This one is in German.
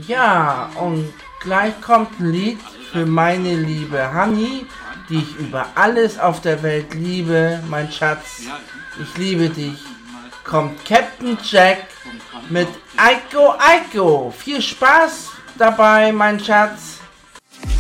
Ja, und gleich kommt ein Lied für meine liebe Honey, die ich über alles auf der Welt liebe, mein Schatz. Ich liebe dich. Kommt Captain Jack mit Eiko Eiko. Viel Spaß dabei, mein Schatz.